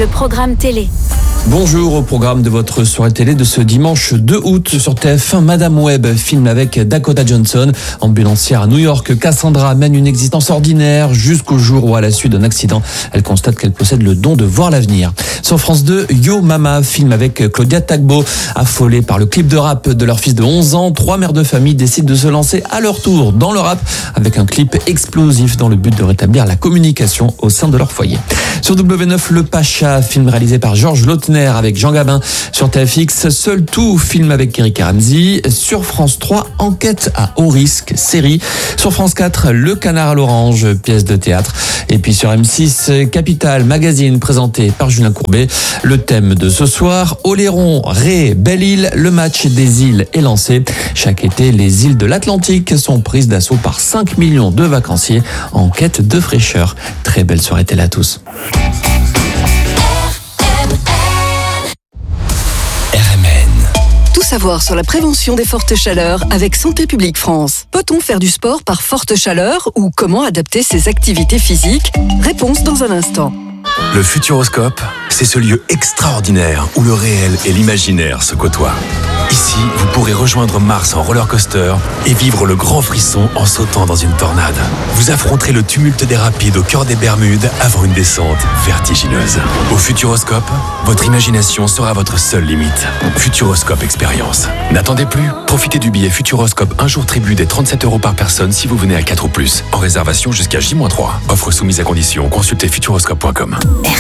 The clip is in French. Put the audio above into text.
le programme télé. Bonjour, au programme de votre soirée télé de ce dimanche 2 août sur TF1, Madame Web, film avec Dakota Johnson. Ambulancière à New York, Cassandra mène une existence ordinaire jusqu'au jour où, à la suite d'un accident, elle constate qu'elle possède le don de voir l'avenir. Sur France 2, Yo Mama, film avec Claudia Tagbo. Affolée par le clip de rap de leur fils de 11 ans, 3 mères de famille décident de se lancer à leur tour dans le rap avec un clip explosif dans le but de rétablir la communication au sein de leur foyer. Sur W9, Le Pacha, film réalisé par Georges Lautner avec Jean Gabin. Sur TFX, Seul Tout, film avec Eric Ramsey. Sur France 3, Enquête à haut risque, série. Sur France 4, Le Canard à l'Orange, pièce de théâtre. Et puis sur M6, Capital, magazine présenté par Julien Courbet. Le thème de ce soir, Oléron, Ré, Belle-Île, le match des îles est lancé. Chaque été, les îles de l'Atlantique sont prises d'assaut par 5 millions de vacanciers en quête de fraîcheur. Très belle soirée télé à tous. Tout savoir sur la prévention des fortes chaleurs avec Santé publique France. Peut-on faire du sport par forte chaleur ou comment adapter ses activités physiques? Réponse dans un instant. Le Futuroscope, c'est ce lieu extraordinaire où le réel et l'imaginaire se côtoient. Ici, vous pourrez rejoindre Mars en roller coaster et vivre le grand frisson en sautant dans une tornade. Vous affronterez le tumulte des rapides au cœur des Bermudes avant une descente vertigineuse. Au Futuroscope, votre imagination sera votre seule limite. Futuroscope Expérience. N'attendez plus, profitez du billet Futuroscope un jour tribut des 37 € par personne si vous venez à 4 ou plus. En réservation jusqu'à J-3. Offre soumise à condition, consultez futuroscope.com.